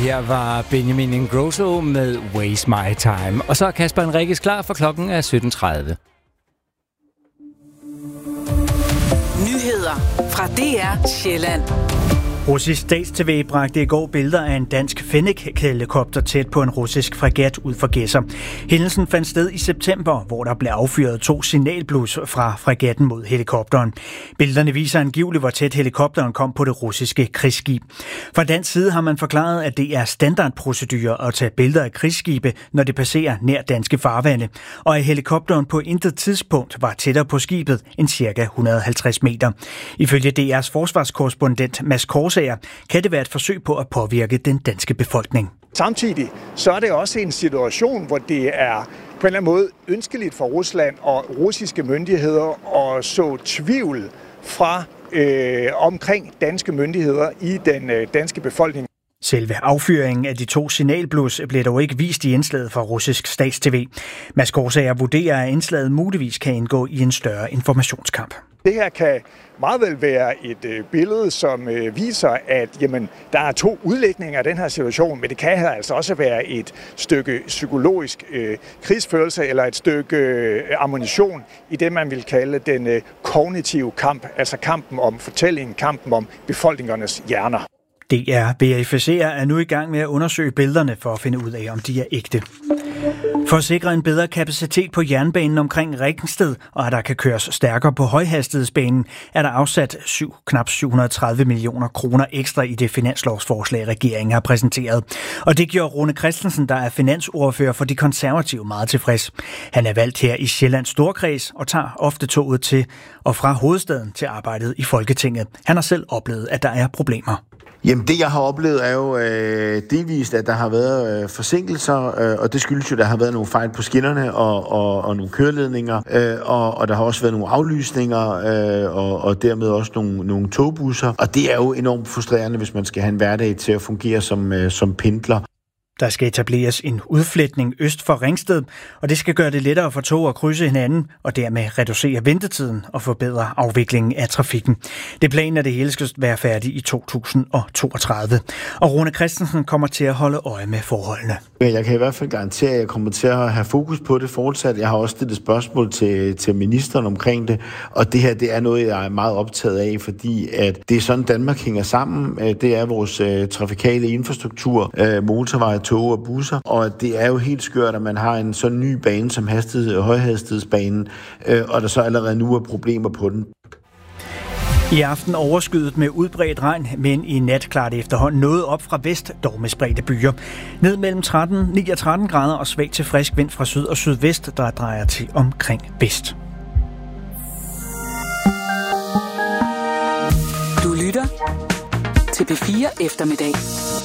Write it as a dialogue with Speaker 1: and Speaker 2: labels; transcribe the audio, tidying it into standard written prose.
Speaker 1: her var Benjamin Ingrosso med Waste My Time. Og så er Kasper Henriques klar, for klokken er 17:30.
Speaker 2: Nyheder fra DR Sjælland.
Speaker 3: Russisk stats-TV bragte i går billeder af en dansk Fennek-helikopter tæt på en russisk fregat ud for Gedser. Hændelsen fandt sted i september, hvor der blev affyret 2 signalblus fra fregatten mod helikopteren. Billederne viser angiveligt, hvor tæt helikopteren kom på det russiske krigsskib. Fra dansk side har man forklaret, at det er standardprocedure at tage billeder af krigsskibe, når det passerer nær danske farvande, og at helikopteren på intet tidspunkt var tættere på skibet end ca. 150 meter. Ifølge DR's forsvarskorrespondent Mads Korsager kan det være et forsøg på at påvirke den danske befolkning.
Speaker 4: Samtidig så er det også en situation, hvor det er på en eller anden måde ønskeligt for Rusland og russiske myndigheder at så tvivl fra omkring danske myndigheder i den danske befolkning.
Speaker 3: Selve affyringen af de 2 signalblus blev dog ikke vist i indslaget fra russisk stats-TV. Mads Korsager vurderer, at indslaget muligvis kan indgå i en større informationskamp.
Speaker 4: Det her kan meget vel være et billede, som viser, at der er 2 udlægninger af den her situation, men det kan her altså også være et stykke psykologisk krigsførelse eller et stykke ammunition i det, man vil kalde den kognitive kamp, altså kampen om fortællingen, kampen om befolkningernes hjerner.
Speaker 3: DR verificerer er nu i gang med at undersøge billederne for at finde ud af, om de er ægte. For at sikre en bedre kapacitet på jernbanen omkring Ringsted, og at der kan køres stærkere på højhastighedsbanen, er der afsat knap 730 millioner kroner ekstra i det finanslovsforslag, regeringen har præsenteret. Og det gjorde Rune Christensen, der er finansordfører for De Konservative, meget tilfreds. Han er valgt her i Sjællands Storkreds og tager ofte toget til og fra hovedstaden til arbejdet i Folketinget. Han har selv oplevet, at der er problemer.
Speaker 5: Jamen det, jeg har oplevet, er jo delvist, at der har været forsinkelser, og det skyldes jo, at der har været nogle fejl på skinnerne og nogle køreledninger, og der har også været nogle aflysninger, og dermed også nogle togbusser. Og det er jo enormt frustrerende, hvis man skal have en hverdag til at fungere som pendler.
Speaker 3: Der skal etableres en udfletning øst for Ringsted, og det skal gøre det lettere for tog at krydse hinanden, og dermed reducere ventetiden og forbedre afviklingen af trafikken. Det er planen, at det hele skal være færdigt i 2032. Og Rune Christensen kommer til at holde øje med forholdene.
Speaker 5: Jeg kan i hvert fald garantere, at jeg kommer til at have fokus på det fortsat. Jeg har også stillet spørgsmål til ministeren omkring det, og det her det er noget, jeg er meget optaget af, fordi at det er sådan, Danmark hænger sammen. Det er vores trafikale infrastruktur, motorveje, tog og busser, og det er jo helt skørt, at man har en sådan ny bane som højhastighedsbanen, og der så allerede nu er problemer på den.
Speaker 3: I aften overskyet med udbredt regn, men i nat klart efterhånden noget op fra vest, dog med spredte byer. Ned mellem 9 og 13 grader og svag til frisk vind fra syd og sydvest, der drejer til omkring vest.
Speaker 2: Du lytter til P4 Eftermiddag.